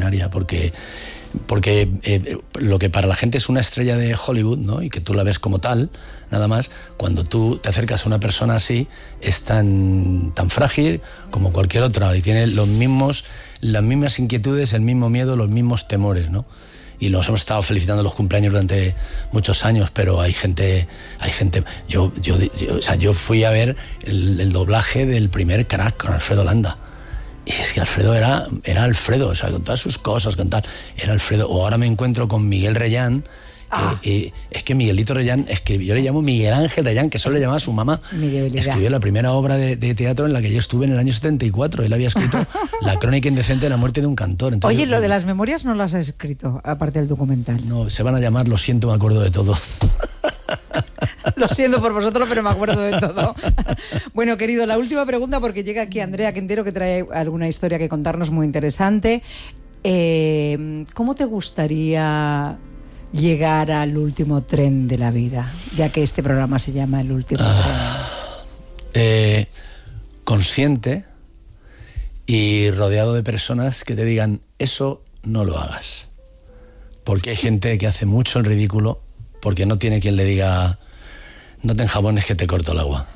extraordinaria, porque lo que para la gente es una estrella de Hollywood, ¿no? Y que tú la ves como tal, nada más, cuando tú te acercas a una persona así, es tan frágil como cualquier otra y tiene las mismas inquietudes, el mismo miedo, los mismos temores, ¿no? Y nos hemos estado felicitando los cumpleaños durante muchos años, pero hay gente. Yo fui a ver el doblaje del primer Crack con Alfredo Landa. Y es que Alfredo era Alfredo, o sea, con todas sus cosas, con tal, era Alfredo. O ahora me encuentro con Miguel Reyán. Es que Miguelito Reyán escribió, yo le llamo Miguel Ángel Reyán, que solo le llamaba a su mamá. Escribió la primera obra de teatro en la que yo estuve en el año 74. Él había escrito La crónica indecente de la muerte de un cantor. Entonces, oye, lo de las memorias no las has escrito, aparte del documental. No, se van a llamar Lo siento, me acuerdo de todo. Lo siento por vosotros, pero me acuerdo de todo. Bueno, querido, la última pregunta, porque llega aquí Andrea Quintero, que trae alguna historia que contarnos muy interesante. ¿Cómo te gustaría llegar al último tren de la vida, ya que este programa se llama El último tren? Consciente y rodeado de personas que te digan, eso no lo hagas. Porque hay gente que hace mucho el ridículo porque no tiene quien le diga, no te enjabones que te corto el agua.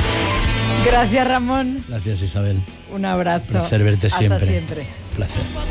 Gracias, Ramón. Gracias, Isabel. Un abrazo. Un placer verte siempre. Hasta siempre. Placer.